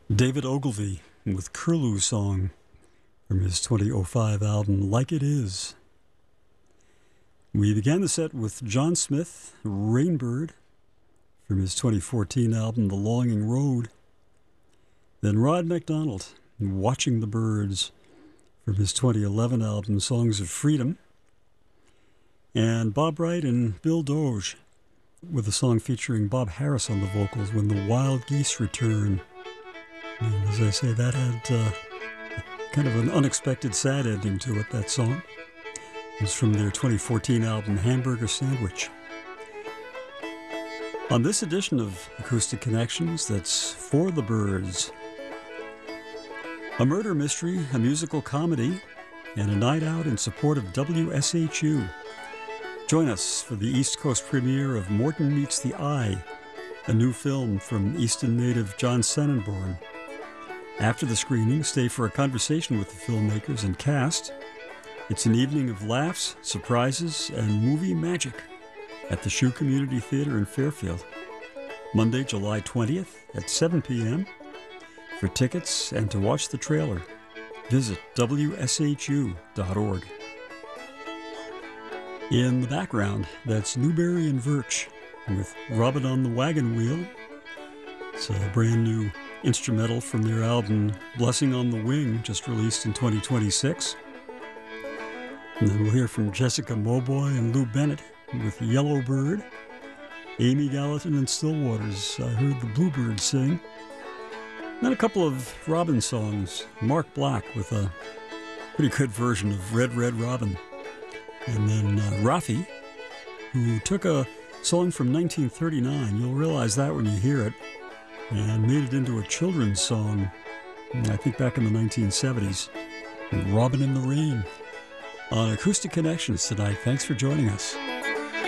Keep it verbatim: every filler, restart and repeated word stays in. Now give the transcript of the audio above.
David Ogilvy with Curlew Song from his twenty oh five album Like It Is. We began the set with John Smith, Rainbird, from his twenty fourteen album The Longing Road. Then Rod MacDonald, Watching the Birds, from his twenty eleven album Songs of Freedom. And Bob Wright and Bill Doge with a song featuring Bob Harris on the vocals, When the Wild Geese Return. And as I say, that had uh, kind of an unexpected sad ending to it, that song. It was from their twenty fourteen album Hamburger Sandwich. On this edition of Acoustic Connections, that's For the Birds. A murder mystery, a musical comedy, and a night out in support of W S H U. Join us for the East Coast premiere of Morton Meets the Eye, a new film from Easton native John Sonnenborn. After the screening, stay for a conversation with the filmmakers and cast. It's an evening of laughs, surprises, and movie magic at the Shoe Community Theater in Fairfield. Monday, July twentieth at seven p.m. For tickets and to watch the trailer, visit W S H U dot org. In the background, that's Newberry and Virch with Robin on the Wagon Wheel. It's a brand new instrumental from their album Blessing on the Wing, just released in twenty twenty-six. And then we'll hear from Jessica Mowboy and Lou Bennett with Yellow Bird. Amy Gallatin and Stillwaters, I heard the Bluebirds sing. Then a couple of Robin songs. Mark Black with a pretty good version of Red Red Robin. And then uh, Rafi, who took a song from nineteen thirty-nine, you'll realize that when you hear it, and made it into a children's song, I think back in the nineteen seventies, Robin in the Rain. On Acoustic Connections tonight, thanks for joining us.